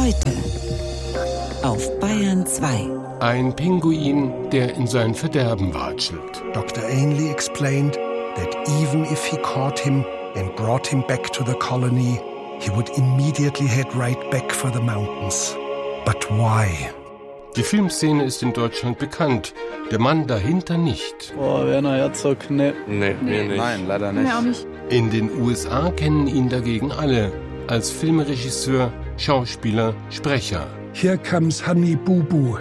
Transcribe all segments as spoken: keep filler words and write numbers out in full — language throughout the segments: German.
Heute auf Bayern zwei. Ein Pinguin, der in sein Verderben watschelt. Doktor Ainley explained that even if he caught him and brought him back to the colony, he would immediately head right back for the mountains. But why? Die Filmszene ist in Deutschland bekannt, der Mann dahinter nicht. Oh, Werner Herzog, ne. Nee, mir nicht. Nein, leider nicht. Mir auch nicht. In den U S A kennen ihn dagegen alle, als Filmregisseur, Schauspieler, Sprecher. Here comes Honey Boo Boo.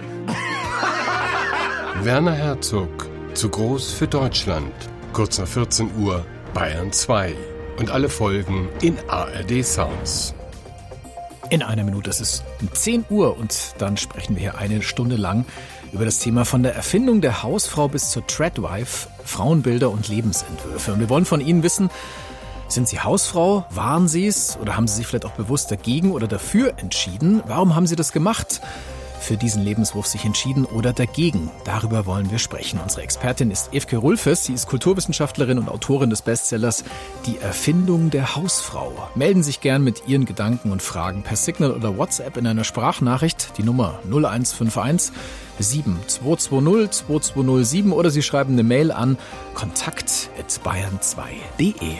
Werner Herzog, zu groß für Deutschland. Kurz nach vierzehn Uhr, Bayern zwei. Und alle Folgen in A R D Sounds. In einer Minute, es ist zehn Uhr und dann sprechen wir hier eine Stunde lang über das Thema von der Erfindung der Hausfrau bis zur Tradwife, Frauenbilder und Lebensentwürfe. Und wir wollen von Ihnen wissen, sind Sie Hausfrau? Waren Sie es? Oder haben Sie sich vielleicht auch bewusst dagegen oder dafür entschieden? Warum haben Sie das gemacht? Für diesen Lebenswurf sich entschieden oder dagegen? Darüber wollen wir sprechen. Unsere Expertin ist Evke Rulfes. Sie ist Kulturwissenschaftlerin und Autorin des Bestsellers Die Erfindung der Hausfrau. Melden Sie sich gern mit Ihren Gedanken und Fragen per Signal oder WhatsApp in einer Sprachnachricht. Die Nummer null eins fünf eins sieben zwei zwei null zwei zwei null sieben oder Sie schreiben eine Mail an kontakt at bayern zwei punkt de.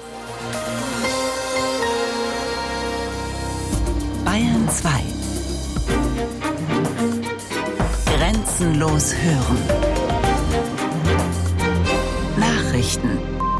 Bayern zwei. Grenzenlos hören. Nachrichten.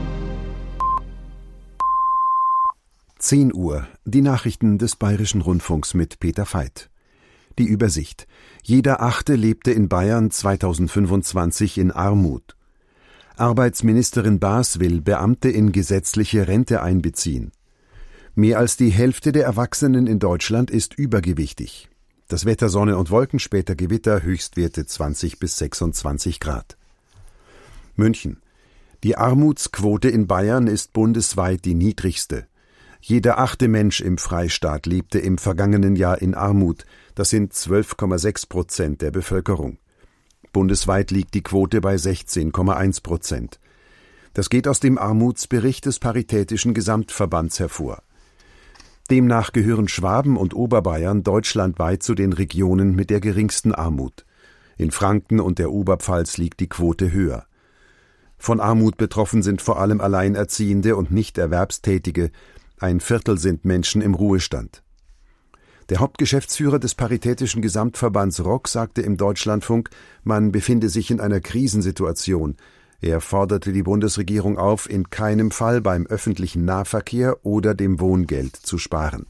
zehn Uhr. Die Nachrichten des Bayerischen Rundfunks mit Peter Veit. Die Übersicht. Jeder Achte lebte in Bayern zweitausendfünfundzwanzig in Armut. Arbeitsministerin Baas will Beamte in gesetzliche Rente einbeziehen. Mehr als die Hälfte der Erwachsenen in Deutschland ist übergewichtig. Das Wetter Sonne und Wolken, später Gewitter, Höchstwerte zwanzig bis sechsundzwanzig Grad. München. Die Armutsquote in Bayern ist bundesweit die niedrigste. Jeder achte Mensch im Freistaat lebte im vergangenen Jahr in Armut. Das sind zwölf Komma sechs Prozent der Bevölkerung. Bundesweit liegt die Quote bei sechzehn Komma eins Prozent. Das geht aus dem Armutsbericht des Paritätischen Gesamtverbands hervor. Demnach gehören Schwaben und Oberbayern deutschlandweit zu den Regionen mit der geringsten Armut. In Franken und der Oberpfalz liegt die Quote höher. Von Armut betroffen sind vor allem Alleinerziehende und Nichterwerbstätige. Ein Viertel sind Menschen im Ruhestand. Der Hauptgeschäftsführer des Paritätischen Gesamtverbands Rock sagte im Deutschlandfunk, man befinde sich in einer Krisensituation. Er forderte die Bundesregierung auf, in keinem Fall beim öffentlichen Nahverkehr oder dem Wohngeld zu sparen.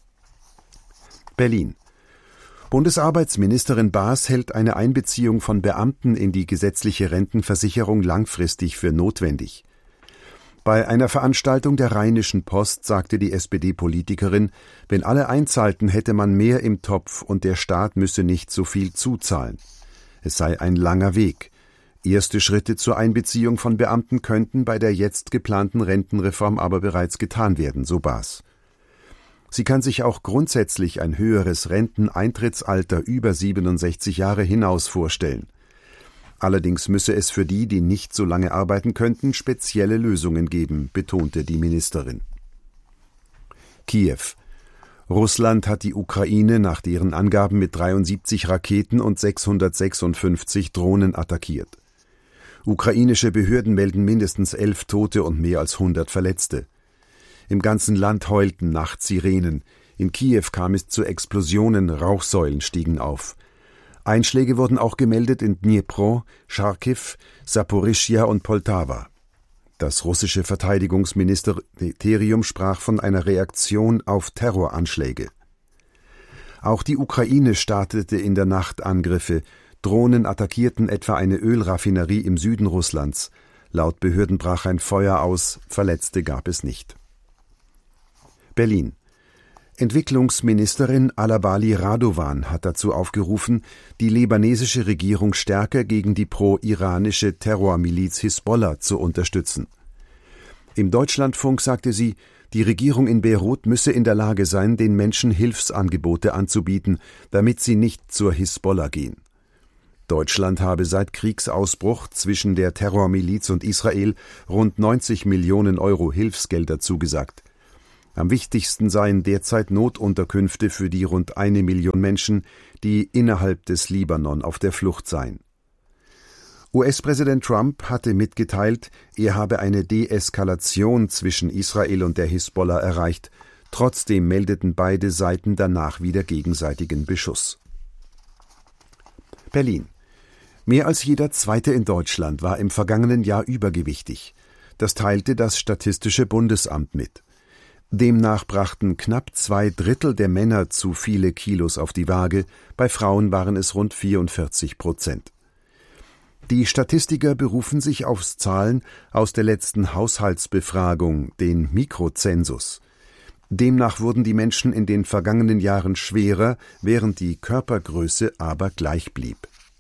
Berlin. Bundesarbeitsministerin Baas hält eine Einbeziehung von Beamten in die gesetzliche Rentenversicherung langfristig für notwendig. Bei einer Veranstaltung der Rheinischen Post sagte die S P D-Politikerin, wenn alle einzahlten, hätte man mehr im Topf und der Staat müsse nicht so viel zuzahlen. Es sei ein langer Weg. Erste Schritte zur Einbeziehung von Beamten könnten bei der jetzt geplanten Rentenreform aber bereits getan werden, so Baas. Sie kann sich auch grundsätzlich ein höheres Renteneintrittsalter über siebenundsechzig Jahre hinaus vorstellen. Allerdings müsse es für die, die nicht so lange arbeiten könnten, spezielle Lösungen geben, betonte die Ministerin. Kiew. Russland hat die Ukraine nach deren Angaben mit dreiundsiebzig Raketen und sechshundertsechsundfünfzig Drohnen attackiert. Ukrainische Behörden melden mindestens elf Tote und mehr als hundert Verletzte. Im ganzen Land heulten nachts Sirenen. In Kiew kam es zu Explosionen, Rauchsäulen stiegen auf. Einschläge wurden auch gemeldet in Dnipro, Charkiw, Saporischschja und Poltawa. Das russische Verteidigungsministerium sprach von einer Reaktion auf Terroranschläge. Auch die Ukraine startete in der Nacht Angriffe. Drohnen attackierten etwa eine Ölraffinerie im Süden Russlands. Laut Behörden brach ein Feuer aus, Verletzte gab es nicht. Berlin. Entwicklungsministerin Alabali Radovan hat dazu aufgerufen, die libanesische Regierung stärker gegen die pro-iranische Terrormiliz Hisbollah zu unterstützen. Im Deutschlandfunk sagte sie, die Regierung in Beirut müsse in der Lage sein, den Menschen Hilfsangebote anzubieten, damit sie nicht zur Hisbollah gehen. Deutschland habe seit Kriegsausbruch zwischen der Terrormiliz und Israel rund neunzig Millionen Euro Hilfsgelder zugesagt. Am wichtigsten seien derzeit Notunterkünfte für die rund eine Million Menschen, die innerhalb des Libanon auf der Flucht seien. U S-Präsident Trump hatte mitgeteilt, er habe eine Deeskalation zwischen Israel und der Hisbollah erreicht. Trotzdem meldeten beide Seiten danach wieder gegenseitigen Beschuss. Berlin. Mehr als jeder Zweite in Deutschland war im vergangenen Jahr übergewichtig. Das teilte das Statistische Bundesamt mit. Demnach brachten knapp zwei Drittel der Männer zu viele Kilos auf die Waage, bei Frauen waren es rund vierundvierzig Prozent. Die Statistiker berufen sich auf Zahlen aus der letzten Haushaltsbefragung, den Mikrozensus. Demnach wurden die Menschen in den vergangenen Jahren schwerer, während die Körpergröße aber gleich blieb.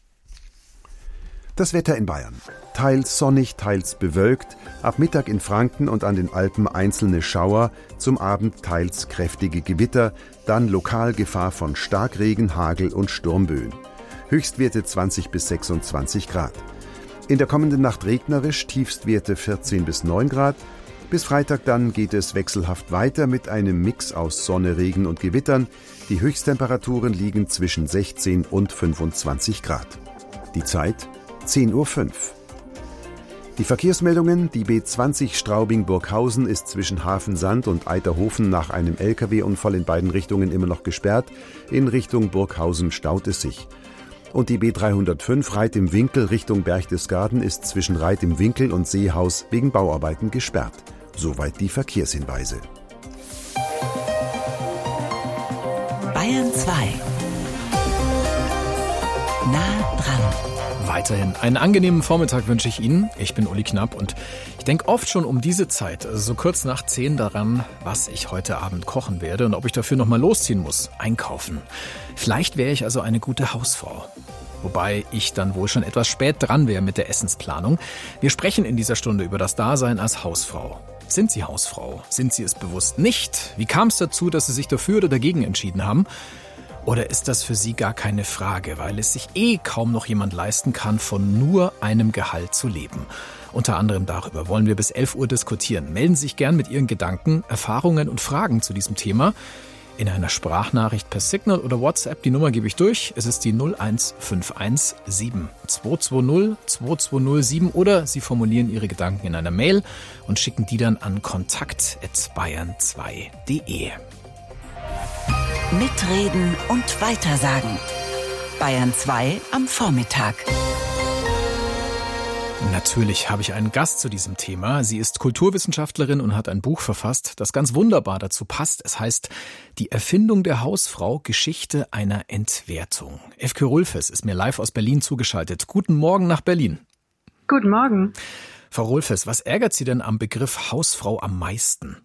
Das Wetter in Bayern. Teils sonnig, teils bewölkt, ab Mittag in Franken und an den Alpen einzelne Schauer, zum Abend teils kräftige Gewitter, dann lokal Gefahr von Starkregen, Hagel und Sturmböen. Höchstwerte zwanzig bis sechsundzwanzig Grad. In der kommenden Nacht regnerisch, Tiefstwerte vierzehn bis neun Grad. Bis Freitag dann geht es wechselhaft weiter mit einem Mix aus Sonne, Regen und Gewittern. Die Höchsttemperaturen liegen zwischen sechzehn und fünfundzwanzig Grad. Die Zeit zehn Uhr fünf. Die Verkehrsmeldungen: Die B zwanzig Straubing-Burghausen ist zwischen Hafensand und Eiterhofen nach einem L K W-Unfall in beiden Richtungen immer noch gesperrt. In Richtung Burghausen staut es sich. Und die B dreihundertfünf Reit im Winkel Richtung Berchtesgaden ist zwischen Reit im Winkel und Seehaus wegen Bauarbeiten gesperrt. Soweit die Verkehrshinweise. Bayern zwei. Nah dran. Weiterhin einen angenehmen Vormittag wünsche ich Ihnen. Ich bin Uli Knapp und ich denke oft schon um diese Zeit, also so kurz nach zehn, daran, was ich heute Abend kochen werde und ob ich dafür nochmal losziehen muss, einkaufen. Vielleicht wäre ich also eine gute Hausfrau. Wobei ich dann wohl schon etwas spät dran wäre mit der Essensplanung. Wir sprechen in dieser Stunde über das Dasein als Hausfrau. Sind Sie Hausfrau? Sind Sie es bewusst nicht? Wie kam es dazu, dass Sie sich dafür oder dagegen entschieden haben? Oder ist das für Sie gar keine Frage, weil es sich eh kaum noch jemand leisten kann, von nur einem Gehalt zu leben? Unter anderem darüber wollen wir bis elf Uhr diskutieren. Melden Sie sich gern mit Ihren Gedanken, Erfahrungen und Fragen zu diesem Thema in einer Sprachnachricht per Signal oder WhatsApp. Die Nummer gebe ich durch. Es ist die null eins fünf eins sieben zwei zwei null zwei zwei null sieben oder Sie formulieren Ihre Gedanken in einer Mail und schicken die dann an kontakt at bayern zwei punkt de. Mitreden und weitersagen. Bayern zwei am Vormittag. Natürlich habe ich einen Gast zu diesem Thema. Sie ist Kulturwissenschaftlerin und hat ein Buch verfasst, das ganz wunderbar dazu passt. Es heißt Die Erfindung der Hausfrau – Geschichte einer Entwertung. Efke Rulfes ist mir live aus Berlin zugeschaltet. Guten Morgen nach Berlin. Guten Morgen. Frau Rulfes, was ärgert Sie denn am Begriff Hausfrau am meisten?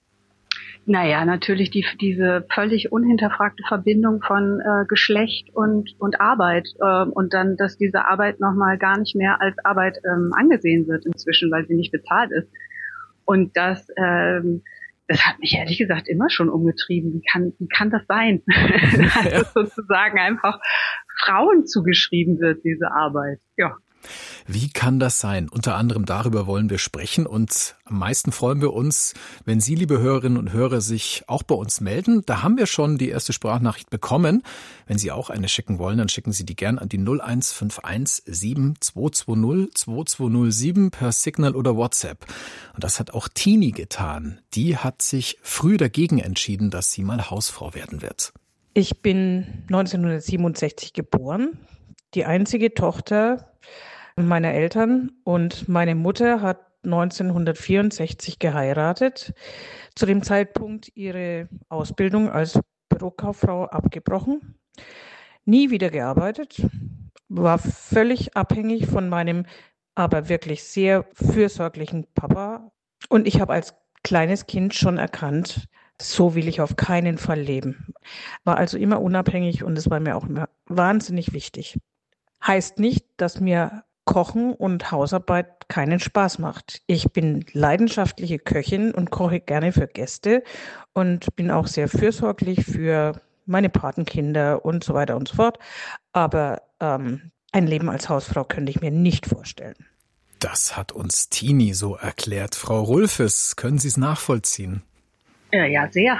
Naja, natürlich die, diese völlig unhinterfragte Verbindung von äh, Geschlecht und, und Arbeit äh, und dann, dass diese Arbeit nochmal gar nicht mehr als Arbeit ähm, angesehen wird inzwischen, weil sie nicht bezahlt ist. Und das, ähm, das hat mich ehrlich gesagt immer schon umgetrieben. Wie kann, wie kann das sein? Dass Ja. es sozusagen einfach Frauen zugeschrieben wird, diese Arbeit. Ja. Wie kann das sein? Unter anderem darüber wollen wir sprechen und am meisten freuen wir uns, wenn Sie, liebe Hörerinnen und Hörer, sich auch bei uns melden. Da haben wir schon die erste Sprachnachricht bekommen. Wenn Sie auch eine schicken wollen, dann schicken Sie die gern an die null eins fünf eins sieben zwei zwei null zwei zwei null sieben per Signal oder WhatsApp. Und das hat auch Tini getan. Die hat sich früh dagegen entschieden, dass sie mal Hausfrau werden wird. Ich bin neunzehnhundertsiebenundsechzig geboren, die einzige Tochter meiner Eltern und meine Mutter hat neunzehnhundertvierundsechzig geheiratet, zu dem Zeitpunkt ihre Ausbildung als Bürokauffrau abgebrochen, nie wieder gearbeitet, war völlig abhängig von meinem aber wirklich sehr fürsorglichen Papa und ich habe als kleines Kind schon erkannt, so will ich auf keinen Fall leben. War also immer unabhängig und es war mir auch immer wahnsinnig wichtig. Heißt nicht, dass mir Kochen und Hausarbeit keinen Spaß macht. Ich bin leidenschaftliche Köchin und koche gerne für Gäste und bin auch sehr fürsorglich für meine Patenkinder und so weiter und so fort. Aber ähm, ein Leben als Hausfrau könnte ich mir nicht vorstellen. Das hat uns Tini so erklärt. Frau Rulfes, können Sie es nachvollziehen? Ja, ja, sehr.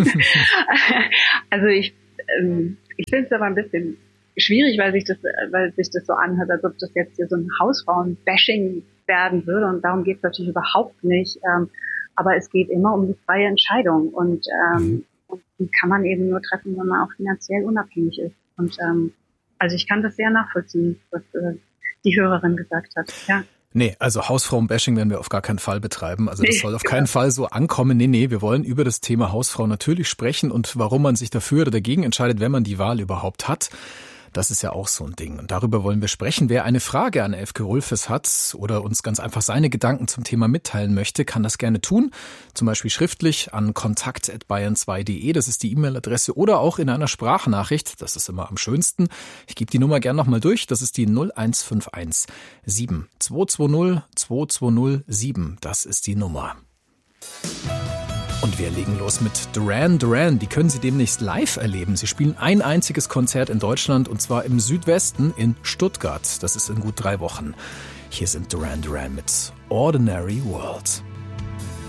Also ich, ähm, ich finde es aber ein bisschen schwierig, weil sich das, weil sich das so anhört, als ob das jetzt hier so ein Hausfrauen-Bashing werden würde. Und darum geht es natürlich überhaupt nicht. Ähm, aber es geht immer um die freie Entscheidung. Und, ähm, mhm. und die kann man eben nur treffen, wenn man auch finanziell unabhängig ist. Und ähm, also ich kann das sehr nachvollziehen, was äh, die Hörerin gesagt hat. Ja. Nee, also Hausfrauen-Bashing werden wir auf gar keinen Fall betreiben. Also das soll auf keinen Fall so ankommen. Nee, nee, wir wollen über das Thema Hausfrau natürlich sprechen und warum man sich dafür oder dagegen entscheidet, wenn man die Wahl überhaupt hat. Das ist ja auch so ein Ding. Und darüber wollen wir sprechen. Wer eine Frage an Elfke Rulfes hat oder uns ganz einfach seine Gedanken zum Thema mitteilen möchte, kann das gerne tun. Zum Beispiel schriftlich an kontakt at bayern zwei punkt de. Das ist die E-Mail-Adresse. Oder auch in einer Sprachnachricht. Das ist immer am schönsten. Ich gebe die Nummer gerne nochmal durch. Das ist die null eins fünf eins sieben zwei zwei null zwei zwei null sieben. Das ist die Nummer. Und wir legen los mit Duran Duran. Die können Sie demnächst live erleben. Sie spielen ein einziges Konzert in Deutschland und zwar im Südwesten in Stuttgart. Das ist in gut drei Wochen. Hier sind Duran Duran mit Ordinary World.